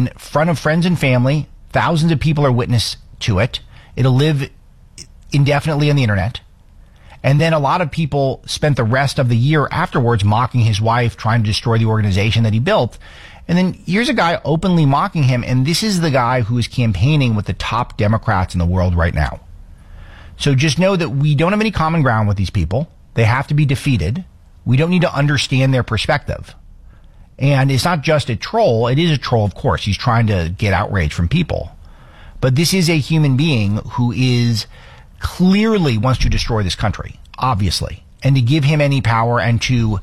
in front of friends and family. Thousands of people are witness to it. It'll live indefinitely on the internet. And then a lot of people spent the rest of the year afterwards mocking his wife, trying to destroy the organization that he built. And then here's a guy openly mocking him. And this is the guy who is campaigning with the top Democrats in the world right now. So just know that we don't have any common ground with these people. They have to be defeated. We don't need to understand their perspective. And it's not just a troll. It is a troll, of course. He's trying to get outrage from people. But this is a human being who is clearly wants to destroy this country, obviously. And to give him any power and to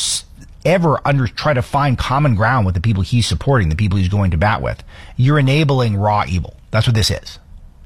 try to find common ground with the people he's supporting, the people he's going to bat with, you're enabling raw evil. That's what this is.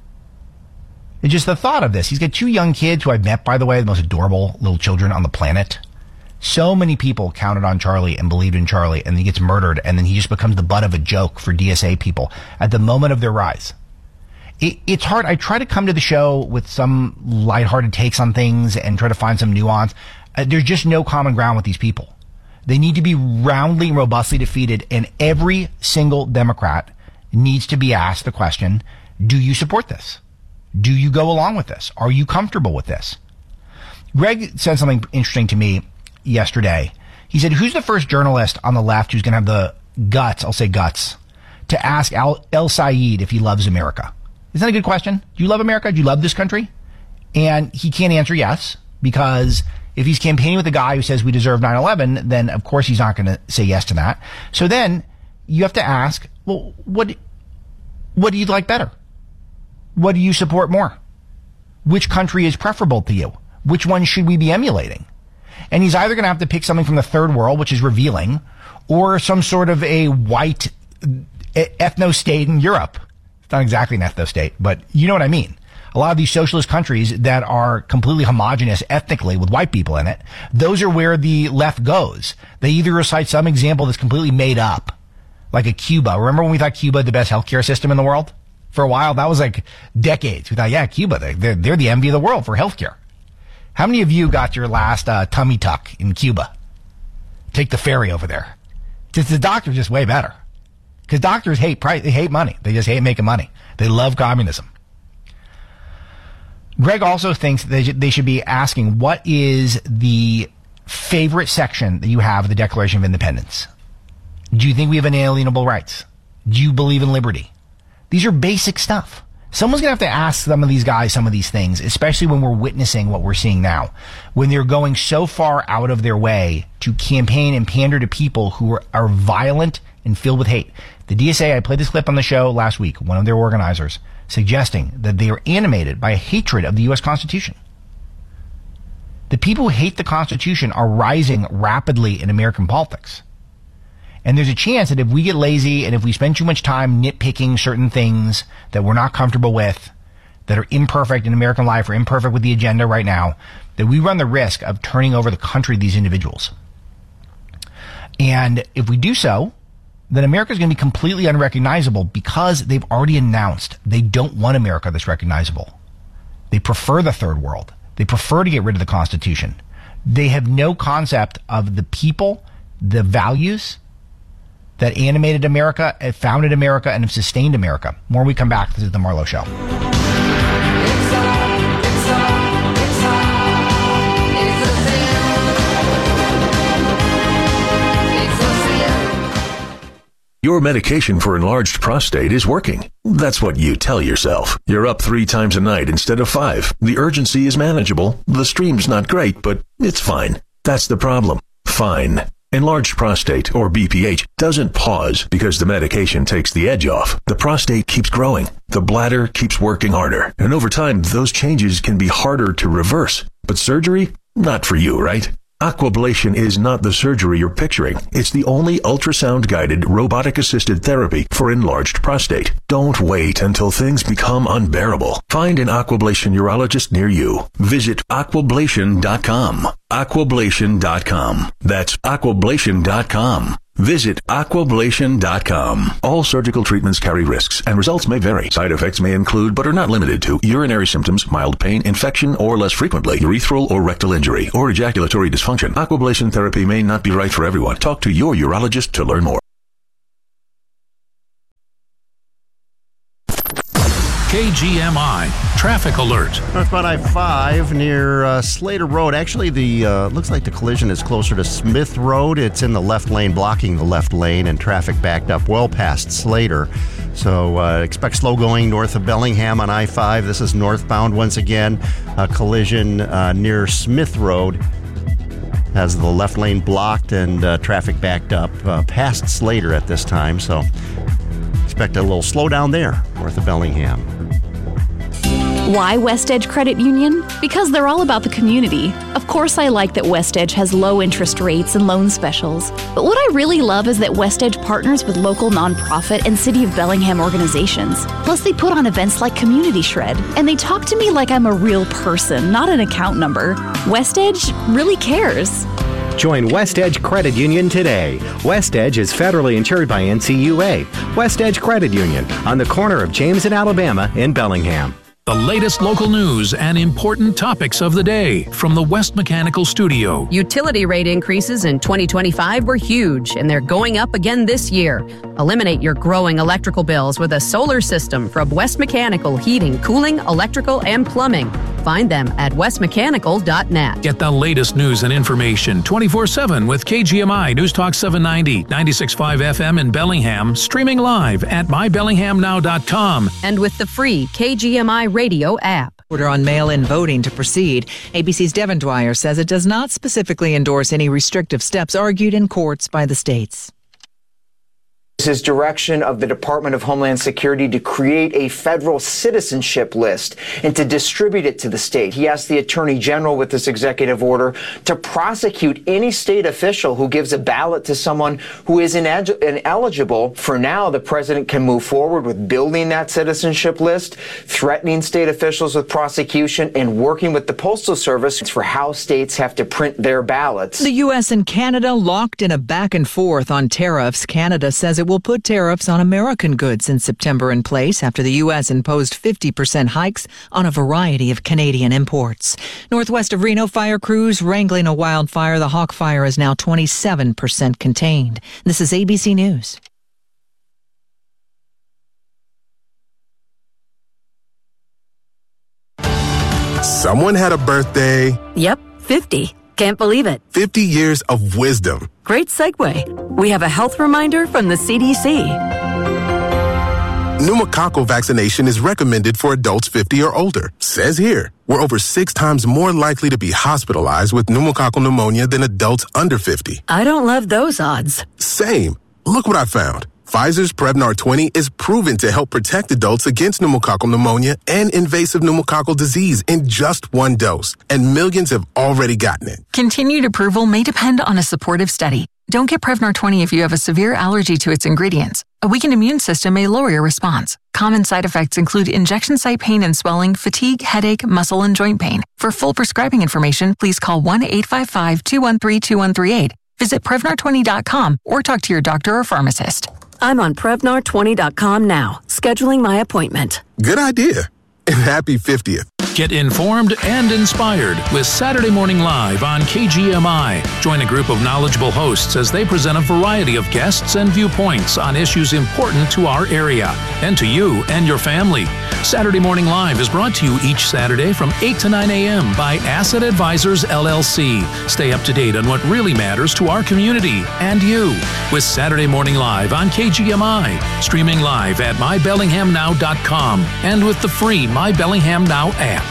It's just the thought of this. He's got 2 young kids who I've met, by the way, the most adorable little children on the planet. So many people counted on Charlie and believed in Charlie, and he gets murdered, and then he just becomes the butt of a joke for DSA people at the moment of their rise. It's hard. I try to come to the show with some lighthearted takes on things and try to find some nuance. There's just no common ground with these people. They need to be roundly and robustly defeated, and every single Democrat needs to be asked the question, do you support this? Do you go along with this? Are you comfortable with this? Greg said something interesting to me yesterday. He said, who's the first journalist on the left who's going to have the guts, I'll say guts, to ask El Sayed if he loves America? Isn't that a good question? Do you love America? Do you love this country? And he can't answer yes, because if he's campaigning with a guy who says we deserve 9/11, then of course he's not going to say yes to that. So then you have to ask, well, what do you like better? What do you support more? Which country is preferable to you? Which one should we be emulating? And he's either going to have to pick something from the third world, which is revealing, or some sort of a white ethno-state in Europe. It's not exactly an ethno-state, but you know what I mean. A lot of these socialist countries that are completely homogenous ethnically with white people in it, those are where the left goes. They either recite some example that's completely made up, like a Cuba. Remember when we thought Cuba had the best healthcare system in the world? For a while, that was like decades. We thought, yeah, Cuba, they're the envy of the world for healthcare. How many of you got your last tummy tuck in Cuba? Take the ferry over there. Just the doctor's just way better. Because doctors hate money. They just hate making money. They love communism. Greg also thinks they should be asking, what is the favorite section that you have of the Declaration of Independence? Do you think we have inalienable rights? Do you believe in liberty? These are basic stuff. Someone's going to have to ask some of these guys some of these things, especially when we're witnessing what we're seeing now, when they're going so far out of their way to campaign and pander to people who are violent and filled with hate. The DSA, I played this clip on the show last week, one of their organizers, suggesting that they are animated by a hatred of the U.S. Constitution. The people who hate the Constitution are rising rapidly in American politics. And there's a chance that if we get lazy and if we spend too much time nitpicking certain things that we're not comfortable with, that are imperfect in American life or imperfect with the agenda right now, that we run the risk of turning over the country to these individuals. And if we do so, then America is going to be completely unrecognizable because they've already announced they don't want America that's recognizable. They prefer the third world. They prefer to get rid of the Constitution. They have no concept of the people, the values that animated America, founded America, and have sustained America. More when we come back. This is The Marlowe Show. Your medication for enlarged prostate is working. That's what you tell yourself. You're up 3 times a night instead of 5. The urgency is manageable. The stream's not great, but it's fine. That's the problem. Fine. Enlarged prostate, or BPH, doesn't pause because the medication takes the edge off. The prostate keeps growing. The bladder keeps working harder. And over time, those changes can be harder to reverse. But surgery? Not for you, right? Aquablation is not the surgery you're picturing. It's the only ultrasound-guided, robotic-assisted therapy for enlarged prostate. Don't wait until things become unbearable. Find an Aquablation urologist near you. Visit aquablation.com. Aquablation.com. That's aquablation.com. Visit aquablation.com. All surgical treatments carry risks, and results may vary. Side effects may include, but are not limited to, urinary symptoms, mild pain, infection, or less frequently, urethral or rectal injury, or ejaculatory dysfunction. Aquablation therapy may not be right for everyone. Talk to your urologist to learn more. KGMI Traffic Alert. Northbound I-5 near Slater Road. Actually, looks like the collision is closer to Smith Road. It's in the left lane, blocking the left lane, and traffic backed up well past Slater. So expect slow going north of Bellingham on I-5. This is northbound once again. A collision near Smith Road has the left lane blocked and traffic backed up past Slater at this time. So expect a little slowdown there north of Bellingham. Why West Edge Credit Union? Because they're all about the community. Of course, I like that West Edge has low interest rates and loan specials. But what I really love is that West Edge partners with local nonprofit and City of Bellingham organizations. Plus, they put on events like Community Shred, and they talk to me like I'm a real person, not an account number. West Edge really cares. Join West Edge Credit Union today. West Edge is federally insured by NCUA. West Edge Credit Union on the corner of James and Alabama in Bellingham. The latest local news and important topics of the day from the West Mechanical Studio. Utility rate increases in 2025 were huge, and they're going up again this year. Eliminate your growing electrical bills with a solar system from West Mechanical Heating, Cooling, Electrical, and Plumbing. Find them at westmechanical.net. Get the latest news and information 24/7 with KGMI News Talk 790, 96.5 FM in Bellingham, streaming live at mybellinghamnow.com. And with the free KGMI radio app. Order on mail-in voting to proceed. ABC's Devin Dwyer says it does not specifically endorse any restrictive steps argued in courts by the states. His direction of the Department of Homeland Security to create a federal citizenship list and to distribute it to the state. He asked the Attorney General with this executive order to prosecute any state official who gives a ballot to someone who is ineligible. For now, the president can move forward with building that citizenship list, threatening state officials with prosecution, and working with the Postal Service for how states have to print their ballots. The U.S. and Canada locked in a back and forth on tariffs. Canada says it will put tariffs on American goods in September in place after the U.S. imposed 50% hikes on a variety of Canadian imports. Northwest of Reno, fire crews wrangling a wildfire. The Hawk Fire is now 27% contained. This is ABC News. Someone had a birthday. Yep, 50. Can't believe it. 50 years of wisdom. Great segue. We have a health reminder from the CDC. Pneumococcal vaccination is recommended for adults 50 or older. Says here, we're over 6 times more likely to be hospitalized with pneumococcal pneumonia than adults under 50. I don't love those odds. Same. Look what I found. Pfizer's Prevnar 20 is proven to help protect adults against pneumococcal pneumonia and invasive pneumococcal disease in just 1 dose, and millions have already gotten it. Continued approval may depend on a supportive study. Don't get Prevnar 20 if you have a severe allergy to its ingredients. A weakened immune system may lower your response. Common side effects include injection site pain and swelling, fatigue, headache, muscle, and joint pain. For full prescribing information, please call 1-855-213-2138. Visit Prevnar20.com or talk to your doctor or pharmacist. I'm on Prevnar20.com now, scheduling my appointment. Good idea. And happy 50th. Get informed and inspired with Saturday Morning Live on KGMI. Join a group of knowledgeable hosts as they present a variety of guests and viewpoints on issues important to our area and to you and your family. Saturday Morning Live is brought to you each Saturday from 8 to 9 a.m. by Asset Advisors, LLC. Stay up to date on what really matters to our community and you with Saturday Morning Live on KGMI. Streaming live at mybellinghamnow.com and with the free My Bellingham Now app.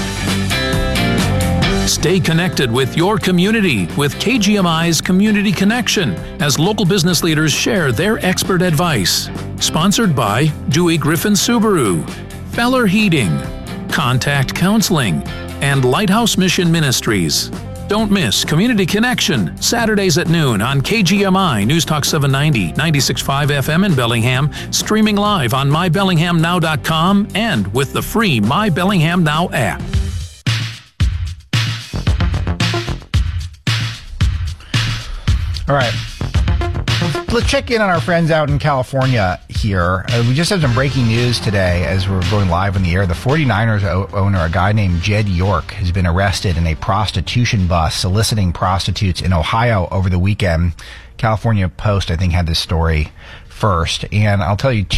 Stay connected with your community with KGMI's Community Connection as local business leaders share their expert advice. Sponsored by Dewey Griffin Subaru, Feller Heating, Contact Counseling, and Lighthouse Mission Ministries. Don't miss Community Connection, Saturdays at noon on KGMI News Talk 790, 96.5 FM in Bellingham, streaming live on mybellinghamnow.com and with the free My Bellingham Now app. All right. Let's check in on our friends out in California here. We just have some breaking news today as we're going live on the air. The 49ers owner, a guy named Jed York, has been arrested in a prostitution bust soliciting prostitutes in Ohio over the weekend. California Post, I think, had this story first. And I'll tell you,